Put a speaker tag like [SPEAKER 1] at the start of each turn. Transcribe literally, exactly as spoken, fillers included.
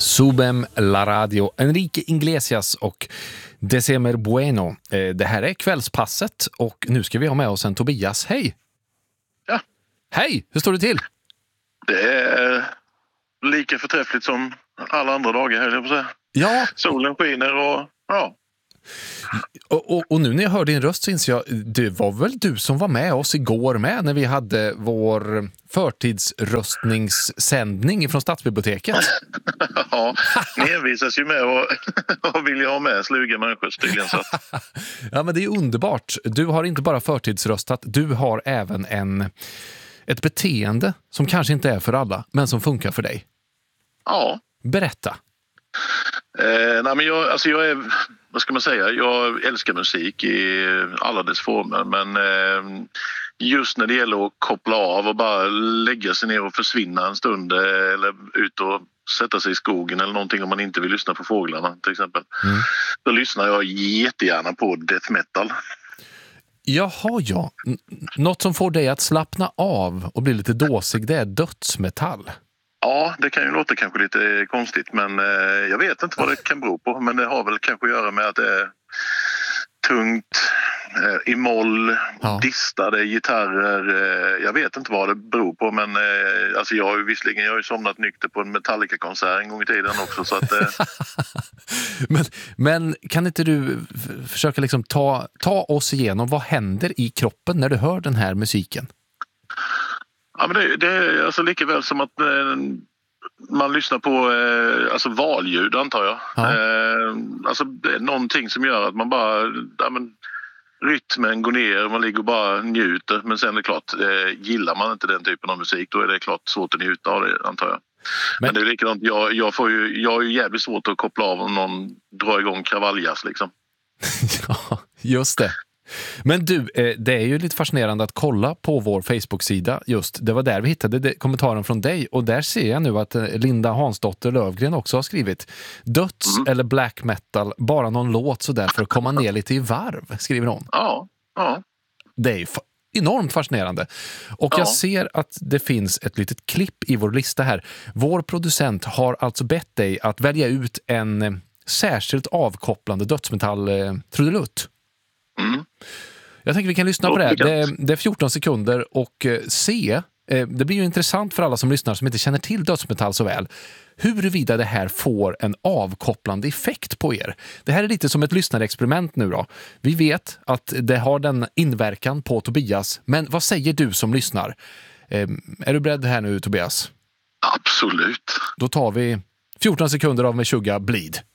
[SPEAKER 1] Subem la radio, Enrique Iglesias och December Bueno. Det här är kvällspasset och nu ska vi ha med oss en Tobias. Hej!
[SPEAKER 2] Ja.
[SPEAKER 1] Hej! Hur står det till?
[SPEAKER 2] Det är lika förträffligt som alla andra dagar, höll jag på att säga.
[SPEAKER 1] Ja.
[SPEAKER 2] Solen skiner och ja.
[SPEAKER 1] Och, och, och nu när jag hör din röst så inser jag, det var väl du som var med oss igår med när vi hade vår förtidsröstningssändning från Stadsbiblioteket.
[SPEAKER 2] Ja, ni envisas ju med och, och vill ha med sluga människor tydligen. Så.
[SPEAKER 1] Ja, men det är underbart. Du har inte bara förtidsröstat, du har även en, ett beteende som kanske inte är för alla, men som funkar för dig.
[SPEAKER 2] Ja.
[SPEAKER 1] Berätta.
[SPEAKER 2] Eh, nej men jag, alltså jag är, vad ska man säga, jag älskar musik i alla dess former, men eh, just när det gäller att koppla av och bara lägga sig ner och försvinna en stund eh, eller ut och sätta sig i skogen eller någonting om man inte vill lyssna på fåglarna till exempel, mm. då lyssnar jag jättegärna på death metal.
[SPEAKER 1] Jaha, ja. N- något som får dig att slappna av och bli lite dåsig, det är dödsmetall.
[SPEAKER 2] Ja, det kan ju låta kanske lite konstigt, men eh, jag vet inte vad det kan bero på. Men det har väl kanske att göra med att det är tungt, eh, i moll, ja. distade gitarrer. Eh, jag vet inte vad det beror på, men eh, alltså jag har ju visserligen jag har ju somnat nykter på en Metallica-konsert en gång i tiden också. Så att, eh...
[SPEAKER 1] men, men kan inte du f- försöka liksom ta, ta oss igenom, vad händer i kroppen när du hör den här musiken?
[SPEAKER 2] Ja, men det, det är alltså lika väl som att eh, man lyssnar på eh, alltså valljud, antar jag. Ja. Eh, alltså det är någonting som gör att man bara, ja, men, rytmen går ner, man ligger och bara njuter. Men sen är det klart, eh, gillar man inte den typen av musik, då är det klart svårt att njuta av det, antar jag. Men, men det är likadant, jag, jag, får ju, jag är ju jävligt svårt att koppla av om någon drar igång kravaljas liksom.
[SPEAKER 1] Ja, just det. Men du, det är ju lite fascinerande att kolla på vår Facebook-sida just. Det var där vi hittade det, kommentaren från dig. Och där ser jag nu att Linda Hansdotter Lövgren också har skrivit döds mm. eller black metal, bara någon låt så där för att komma ner lite i varv, skriver hon.
[SPEAKER 2] Ja, ja.
[SPEAKER 1] Det är ju fa- enormt fascinerande. Och ja. jag ser att det finns ett litet klipp i vår lista här. Vår producent har alltså bett dig att välja ut en särskilt avkopplande dödsmetall-trudelutt.
[SPEAKER 2] Mm.
[SPEAKER 1] Jag tänker vi kan lyssna på det. Det, det är fjorton sekunder och se, det blir ju intressant för alla som lyssnar som inte känner till dödsmetall så väl, huruvida det här får en avkopplande effekt på er. Det här är lite som ett lyssnarexperiment nu då. Vi vet att det har den inverkan på Tobias, men vad säger du som lyssnar? Är du beredd här nu, Tobias?
[SPEAKER 2] Absolut.
[SPEAKER 1] Då tar vi fjorton sekunder av Meshuggah Bleed.